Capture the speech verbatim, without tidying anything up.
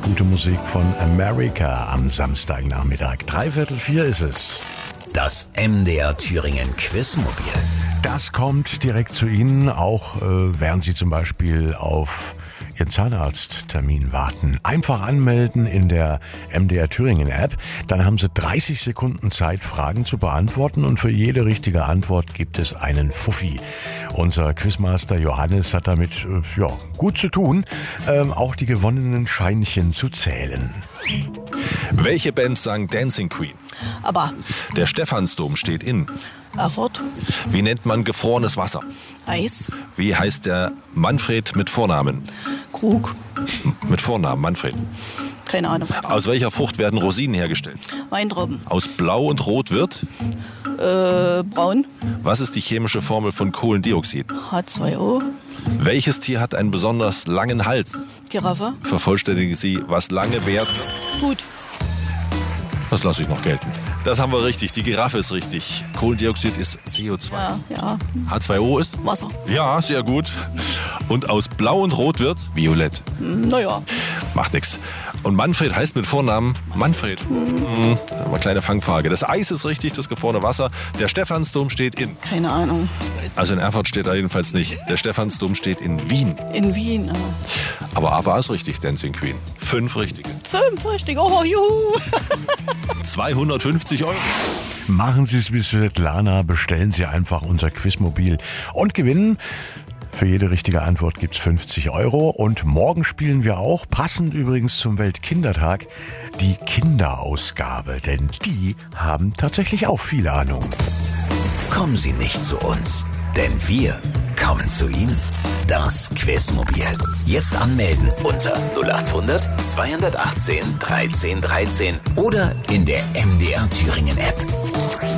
gute Musik von America am Samstagnachmittag. Dreiviertel vier ist es. Das M D R Thüringen Quizmobil. Das kommt direkt zu Ihnen, auch äh, während Sie zum Beispiel auf Ihren Zahnarzttermin warten. Einfach anmelden in der M D R Thüringen App. Dann haben Sie dreißig Sekunden Zeit, Fragen zu beantworten, und für jede richtige Antwort gibt es einen Fuffi. Unser Quizmaster Johannes hat damit äh, ja, gut zu tun, ähm, auch die gewonnenen Scheinchen zu zählen. Welche Band sang Dancing Queen? Aber Der Stephansdom steht in. Erfurt, Wie nennt man gefrorenes Wasser? Eis, Wie heißt der Manfred mit Vornamen? Krug, Mit Vornamen, Manfred. keine Ahnung. Aus welcher Frucht werden Rosinen hergestellt? Weintrauben, Aus Blau und Rot wird? äh, braun, Was ist die chemische Formel von Kohlendioxid? H zwei O, Welches Tier hat einen besonders langen Hals? Giraffe, Vervollständigen Sie, was lange währt. Hut, Das lasse ich noch gelten. Das haben wir richtig. Die Giraffe ist richtig. Kohlendioxid ist C O zwei. ja, ja, H zwei O ist? Wasser. Ja, sehr gut. Und aus Blau und Rot wird? Violett. Naja, Macht nix. Und Manfred heißt mit Vornamen Manfred. Mhm. Eine kleine Fangfrage. Das Eis ist richtig, das gefrorene Wasser. Der Stephansdom steht in. keine Ahnung. Also in Erfurt steht er jedenfalls nicht. Der Stephansdom steht in Wien. In Wien, äh, Aber A war es richtig, Dancing Queen. Fünf richtige. fünf richtig, oh, juhu. zweihundertfünfzig Euro. Machen Sie es wie Svetlana, bestellen Sie einfach unser Quizmobil und gewinnen. Für jede richtige Antwort gibt's fünfzig Euro, und morgen spielen wir auch, passend übrigens zum Weltkindertag, die Kinderausgabe, denn die haben tatsächlich auch viel Ahnung. Kommen Sie nicht zu uns, denn wir kommen zu Ihnen. Das Quizmobil. Jetzt anmelden unter null acht hundert zweihundertachtzehn dreizehn dreizehn oder in der M D R Thüringen App.